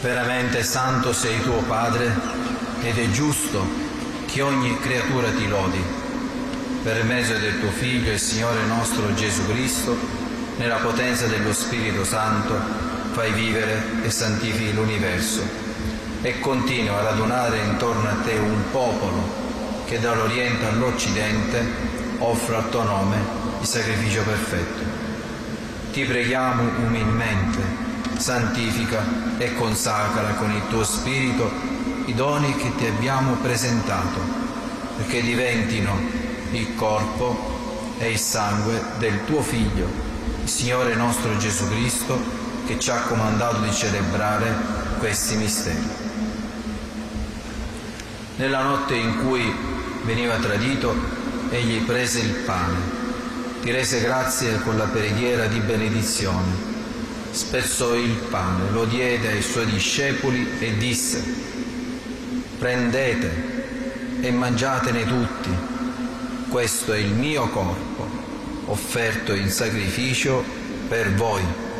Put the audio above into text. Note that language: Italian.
Veramente santo sei tuo Padre, ed è giusto che ogni creatura ti lodi. Per mezzo del tuo Figlio e Signore nostro Gesù Cristo, nella potenza dello Spirito Santo, fai vivere e santifichi l'universo e continua a radunare intorno a te un popolo che dall'Oriente all'Occidente offre al tuo nome il sacrificio perfetto. Ti preghiamo umilmente, santifica e consacra con il tuo Spirito i doni che ti abbiamo presentato, perché diventino il corpo e il sangue del tuo Figlio, il Signore nostro Gesù Cristo, che ci ha comandato di celebrare questi misteri. Nella notte in cui veniva tradito, egli prese il pane, ti rese grazie con la preghiera di benedizione, spezzò il pane, lo diede ai suoi discepoli e disse: prendete e mangiatene tutti, questo è il mio corpo, offerto in sacrificio per voi.